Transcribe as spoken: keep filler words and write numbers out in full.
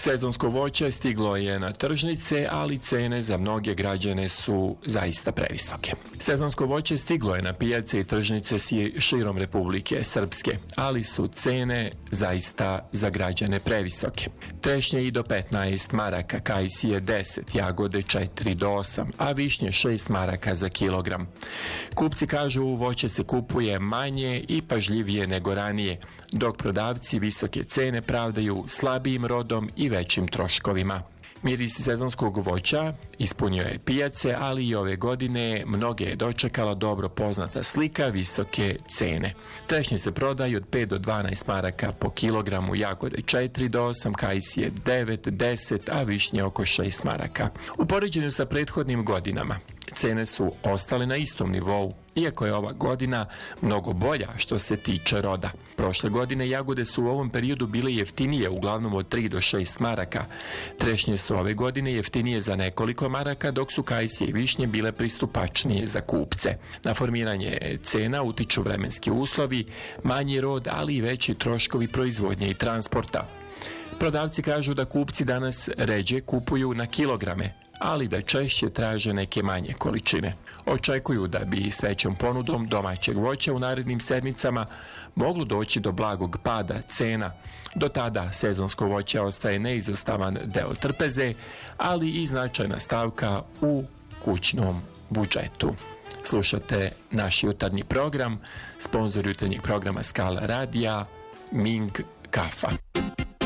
Sezonsko voće stiglo je na tržnice, ali cene za mnoge građane su zaista previsoke. Sezonsko voće stiglo je na pijace i tržnice širom Republike Srpske, ali su cene zaista za građane previsoke. Trešnje i do petnaest maraka, kajsije deset, jagode četiri do osam, a višnje šest maraka za kilogram. Kupci kažu voće se kupuje manje i pažljivije nego ranije, dok prodavci visoke cene pravdaju slabijim rodom i većim troškovima. Miris sezonskog voća ispunio je pijace, ali i ove godine mnoge je dočekala dobro poznata slika visoke cene. Trešnje se prodaju od pet do dvanaest maraka po kilogramu, jagode četiri do osam, kajsije devet, deset, a višnje oko šest maraka. U poređenju sa prethodnim godinama, cene su ostale na istom nivou, iako je ova godina mnogo bolja što se tiče roda. Prošle godine jagode su u ovom periodu bile jeftinije, uglavnom od tri do šest maraka. Trešnje su ove godine jeftinije za nekoliko maraka, dok su kajsije i višnje bile pristupačnije za kupce. Na formiranje cena utiču vremenski uslovi, manji rod, ali i veći troškovi proizvodnje i transporta. Prodavci kažu da kupci danas ređe kupuju na kilograme, ali da češće traže neke manje količine. Očekuju da bi s većom ponudom domaćeg voća u narednim sedmicama moglo doći do blagog pada cena. Do tada sezonsko voće ostaje neizostavan deo trpeze, ali i značajna stavka u kućnom budžetu. Slušate naš jutarnji program, sponzor jutarnjeg programa Skala radija, Ming Kafa.